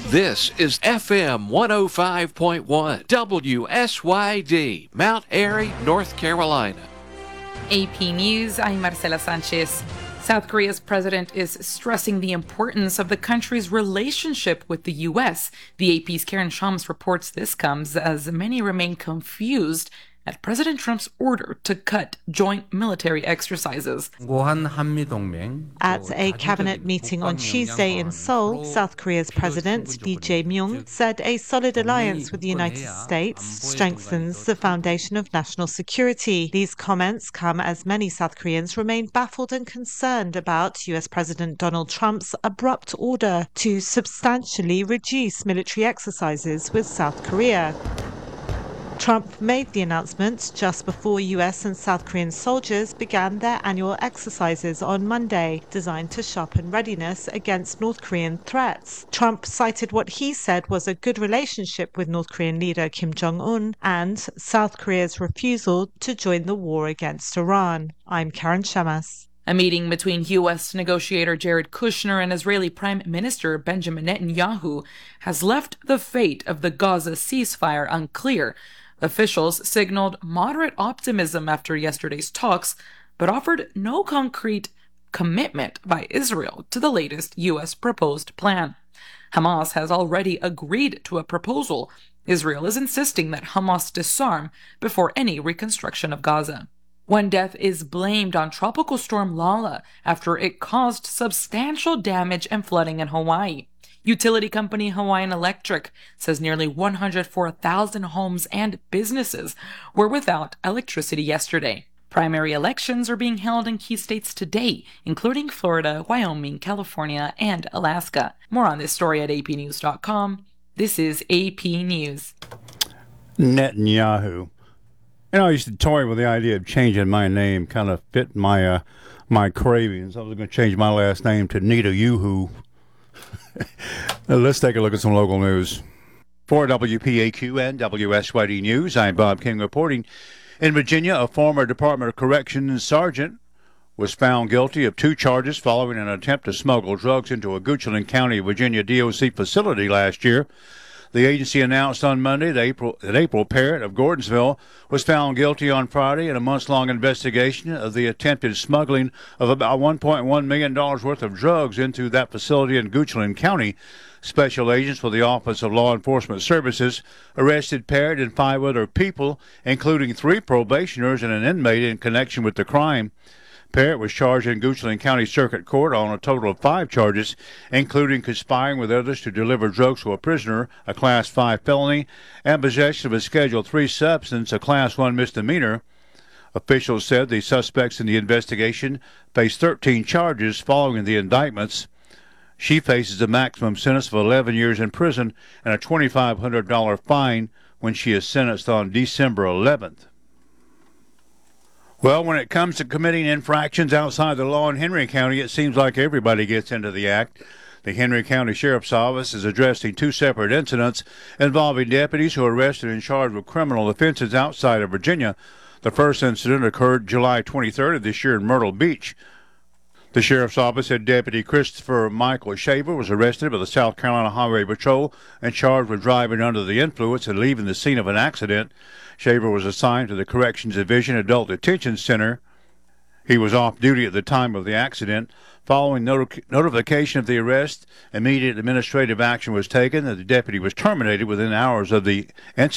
This is FM 105.1 WSYD, Mount Airy, North Carolina. AP News, I'm Marcela Sanchez. South Korea's president is stressing the importance of the country's relationship with the U.S. The AP's Karen Shams reports this comes as many remain confused at President Trump's order to cut joint military exercises. At a cabinet meeting on Tuesday in Seoul, South Korea's president, Lee Jae-myung, said a solid alliance with the United States strengthens the foundation of national security. These comments come as many South Koreans remain baffled and concerned about U.S. President Donald Trump's abrupt order to substantially reduce military exercises with South Korea. Trump made the announcement just before U.S. and South Korean soldiers began their annual exercises on Monday, designed to sharpen readiness against North Korean threats. Trump cited what he said was a good relationship with North Korean leader Kim Jong-un and South Korea's refusal to join the war against Iran. I'm Karen Shamas. A meeting between U.S. negotiator Jared Kushner and Israeli Prime Minister Benjamin Netanyahu has left the fate of the Gaza ceasefire unclear. Officials signaled moderate optimism after yesterday's talks, but offered no concrete commitment by Israel to the latest U.S. proposed plan. Hamas has already agreed to a proposal. Israel is insisting that Hamas disarm before any reconstruction of Gaza. One death is blamed on Tropical Storm Lala after it caused substantial damage and flooding in Hawaii. Utility company Hawaiian Electric says nearly 104,000 homes and businesses were without electricity yesterday. Primary elections are being held in key states today, including Florida, Wyoming, California, and Alaska. More on this story at apnews.com. This is AP News. Netanyahu. I used to toy with the idea of changing my name, kind of fit my cravings. I was going to change my last name to Netanyahu. Let's take a look at some local news. For WPAQ and WSYD News, I'm Bob King reporting. In Virginia, a former Department of Corrections sergeant was found guilty of 2 charges following an attempt to smuggle drugs into a Goochland County, Virginia DOC facility last year. The agency announced on Monday that April Parrott of Gordonsville was found guilty on Friday in a months-long investigation of the attempted smuggling of about $1.1 million worth of drugs into that facility in Goochland County. Special agents for the Office of Law Enforcement Services arrested Parrott and 5 other people, including 3 probationers and an inmate in connection with the crime. Parrott was charged in Goochland County Circuit Court on a total of 5 charges, including conspiring with others to deliver drugs to a prisoner, a Class 5 felony, and possession of a Schedule 3 substance, a Class 1 misdemeanor. Officials said the suspects in the investigation face 13 charges following the indictments. She faces a maximum sentence of 11 years in prison and a $2,500 fine when she is sentenced on December 11th. Well, when it comes to committing infractions outside the law in Henry County, it seems like everybody gets into the act. The Henry County Sheriff's Office is addressing 2 separate incidents involving deputies who are arrested and charged with criminal offenses outside of Virginia. The first incident occurred July 23rd of this year in Myrtle Beach. The Sheriff's Office said Deputy Christopher Michael Shaver was arrested by the South Carolina Highway Patrol and charged with driving under the influence and leaving the scene of an accident. Shaver was assigned to the Corrections Division Adult Detention Center. He was off duty at the time of the accident. Following notification of the arrest, immediate administrative action was taken and the deputy was terminated within hours of the incident.